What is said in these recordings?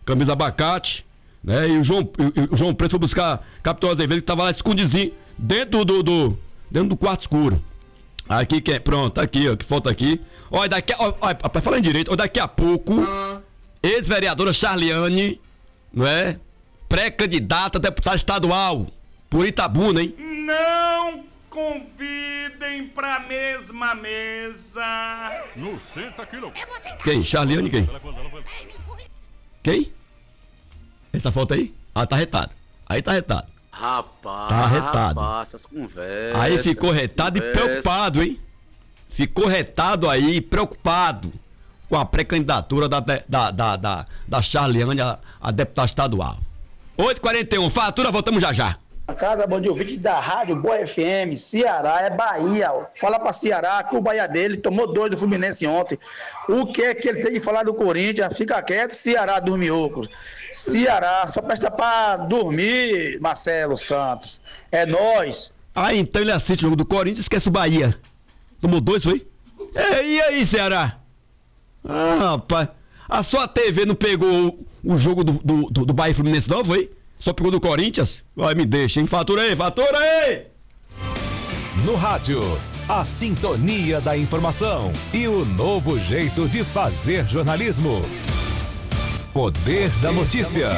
camisa abacate, né? E o João Preto foi buscar Capitão Azevedo, que tava lá escondidinho, dentro do quarto escuro. Aqui, pronto, aqui, ó, que falta aqui. Olha, falando direito, daqui a pouco, ex-vereadora Charliane, não é? Pré-candidata a deputada estadual, por Itabuna, hein? Não convidem pra mesma mesa. No senta aqui, não. Quem? Charliane quem? Quem? Essa foto aí? Ah, tá retado. Aí tá retado. Rapaz, tá retado. Rapaz, essas conversas. Aí ficou retado e preocupado, hein? Ficou retado aí, preocupado com a pré-candidatura da Charliane a deputada estadual. 8h41, fatura, voltamos já já. Cada bom dia, ouvinte da Rádio Boa FM, Ceará, é Bahia. Fala pra Ceará que o Bahia dele tomou 2 do Fluminense ontem. O que é que ele tem de falar do Corinthians? Fica quieto, Ceará, dormiu. Ceará, só presta pra dormir, Marcelo Santos. É nóis. Ah, então ele assiste o jogo do Corinthians e esquece o Bahia. Tomou 2, foi? E aí, Ceará? Ah, rapaz. A sua TV não pegou o jogo do Bahia Fluminense, não, foi? Só pegou do Corinthians? Vai, me deixa, hein? Fatura aí! No rádio, a sintonia da informação e o novo jeito de fazer jornalismo. Poder da notícia.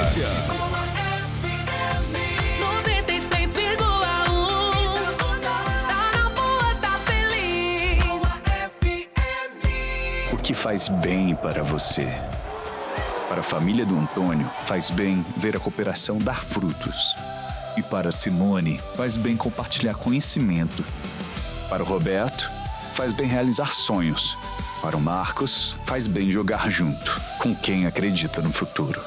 O que faz bem para você? Para a família do Antônio, faz bem ver a cooperação dar frutos. E para Simone, faz bem compartilhar conhecimento. Para o Roberto, faz bem realizar sonhos. Para o Marcos, faz bem jogar junto, com quem acredita no futuro.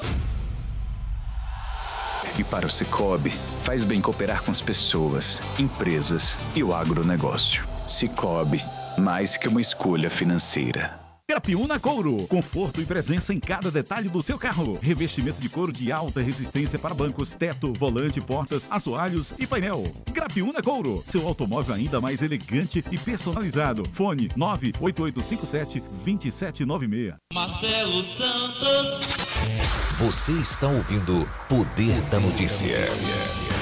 E para o Sicoob, faz bem cooperar com as pessoas, empresas e o agronegócio. Sicoob, mais que uma escolha financeira. Grapiúna Couro, conforto e presença em cada detalhe do seu carro. Revestimento de couro de alta resistência para bancos, teto, volante, portas, assoalhos e painel. Grapiúna Couro, seu automóvel ainda mais elegante e personalizado. Fone 98857-2796. Marcelo Santos. Você está ouvindo Poder da Notícia.